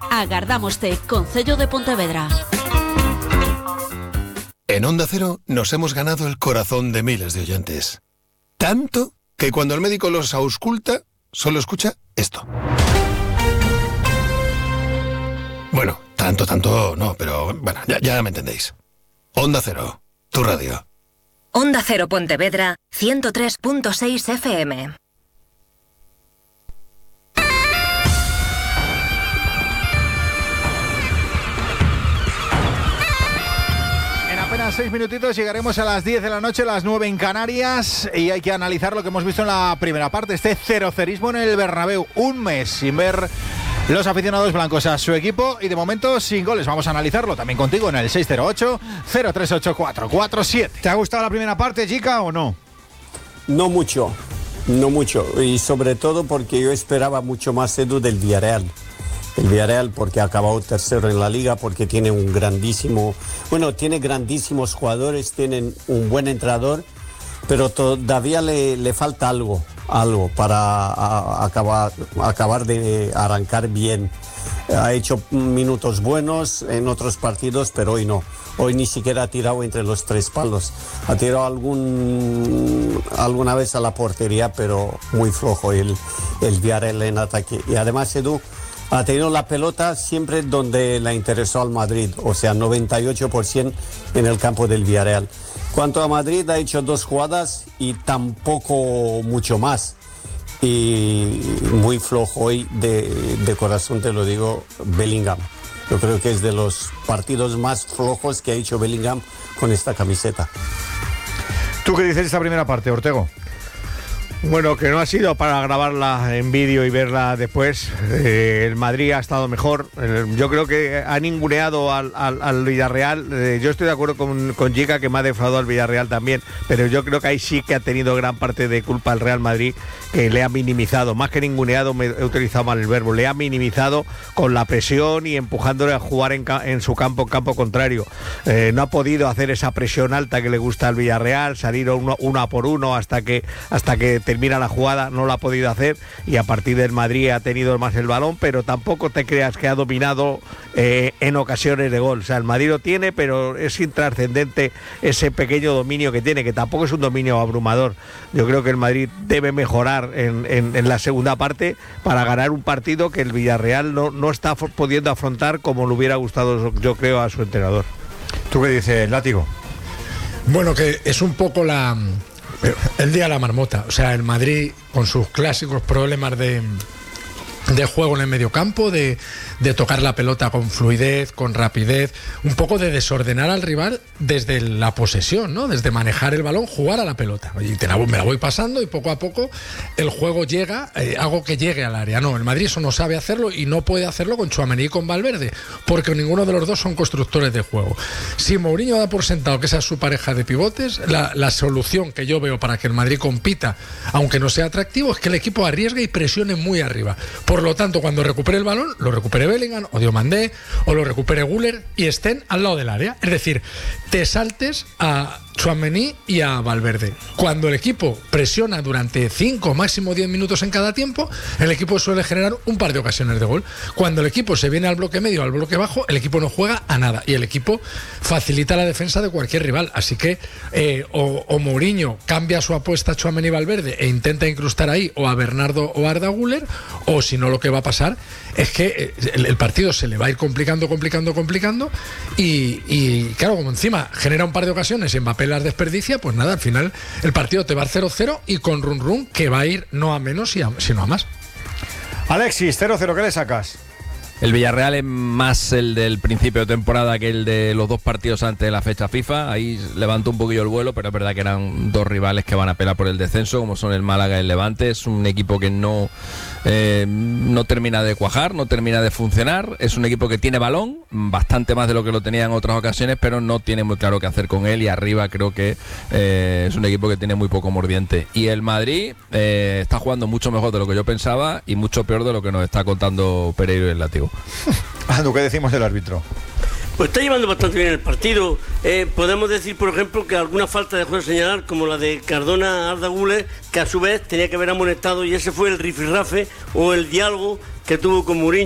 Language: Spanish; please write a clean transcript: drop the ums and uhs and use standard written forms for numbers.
Agardámoste, Concello de Pontevedra. En Onda Cero nos hemos ganado el corazón de miles de oyentes. Tanto que cuando el médico los ausculta, solo escucha esto. Bueno, tanto no, pero bueno, ya me entendéis. Onda Cero, tu radio. Onda Cero Pontevedra, 103.6 FM. Apenas 6 minutitos, llegaremos a las 10 de la noche, las 9 en Canarias, y hay que analizar lo que hemos visto en la primera parte, este cerocerismo en el Bernabéu. Un mes sin ver los aficionados blancos a su equipo y de momento sin goles. Vamos a analizarlo también contigo en el 608-038-447. ¿Te ha gustado la primera parte, chica, o no? No mucho, y sobre todo porque yo esperaba mucho más, Edu, del Villarreal. El Villarreal porque ha acabado tercero en la liga, porque tiene tiene grandísimos jugadores, tienen un buen entrenador, pero todavía le falta algo para acabar de arrancar bien. Ha hecho minutos buenos en otros partidos, pero hoy no. Hoy ni siquiera ha tirado entre los 3 palos. Ha tirado alguna vez a la portería, pero muy flojo el Villarreal en ataque. Y además, Edu, ha tenido la pelota siempre donde la interesó al Madrid, o sea, 98% en el campo del Villarreal. Cuanto a Madrid, ha hecho 2 jugadas y tampoco mucho más. Y muy flojo hoy, de corazón te lo digo, Bellingham. Yo creo que es de los partidos más flojos que ha hecho Bellingham con esta camiseta. ¿Tú qué dices de esta primera parte, Ortego? Bueno, que no ha sido para grabarla en vídeo y verla después. El Madrid ha estado mejor. Yo creo que ha ninguneado al Villarreal. Yo estoy de acuerdo con Gica, que me ha defraudado al Villarreal también, pero yo creo que ahí sí que ha tenido gran parte de culpa el Real Madrid, que le ha minimizado. Más que ninguneado, he utilizado mal el verbo, le ha minimizado con la presión y empujándole a jugar en su campo contrario. No ha podido hacer esa presión alta que le gusta al Villarreal, salir uno a por uno hasta que termina la jugada, no lo ha podido hacer, y a partir del Madrid ha tenido más el balón, pero tampoco te creas que ha dominado en ocasiones de gol. O sea, el Madrid lo tiene, pero es intrascendente ese pequeño dominio que tiene, que tampoco es un dominio abrumador. Yo creo que el Madrid debe mejorar en la segunda parte para ganar un partido que el Villarreal no está pudiendo afrontar como le hubiera gustado, yo creo, a su entrenador. ¿Tú qué dices, Látigo? Bueno, que es un poco el día de la marmota. O sea, el Madrid con sus clásicos problemas de juego en el mediocampo, de tocar la pelota con fluidez, con rapidez, un poco de desordenar al rival desde la posesión, ¿no? Desde manejar el balón, jugar a la pelota. Y me la voy pasando y poco a poco el juego llega, hago que llegue al área. No, el Madrid eso no sabe hacerlo y no puede hacerlo con Tchouaméni y con Valverde, porque ninguno de los dos son constructores de juego. Si Mourinho da por sentado que esa es su pareja de pivotes, la solución que yo veo para que el Madrid compita, aunque no sea atractivo, es que el equipo arriesgue y presione muy arriba. Por lo tanto, cuando recupere el balón, lo recupere Bellingham o Diomandé o lo recupere Güler y estén al lado del área. Es decir, te saltes a Tchouaméni y a Valverde. Cuando el equipo presiona durante 5, máximo 10 minutos en cada tiempo, el equipo suele generar un par de ocasiones de gol. Cuando el equipo se viene al bloque medio o al bloque bajo, el equipo no juega a nada y el equipo facilita la defensa de cualquier rival. Así que o Mourinho cambia su apuesta a Tchouaméni y Valverde e intenta incrustar ahí o a Bernardo o a Arda Güler, o si no, lo que va a pasar es que el partido se le va a ir complicando y claro, como encima genera un par de ocasiones y Mbappé las desperdicia, pues nada, al final el partido te va al 0-0 y con run que va a ir no a menos sino a más. Alexis, 0-0, ¿qué le sacas? El Villarreal es más el del principio de temporada que el de los 2 partidos antes de la fecha FIFA. Ahí levantó un poquillo el vuelo, pero es verdad que eran 2 rivales que van a pelear por el descenso, como son el Málaga y el Levante. Es un equipo que no termina de cuajar, no termina de funcionar. Es un equipo que tiene balón, bastante más de lo que lo tenía en otras ocasiones, pero no tiene muy claro qué hacer con él, y arriba creo que es un equipo que tiene muy poco mordiente. Y el Madrid está jugando mucho mejor de lo que yo pensaba y mucho peor de lo que nos está contando Pereiro y el Látigo. Ando, ¿qué decimos del árbitro? Pues está llevando bastante bien el partido. Podemos decir, por ejemplo, que alguna falta dejó de señalar, como la de Cardona a Arda Güler, que a su vez tenía que haber amonestado, y ese fue el rifirrafe o el diálogo que tuvo con Mourinho.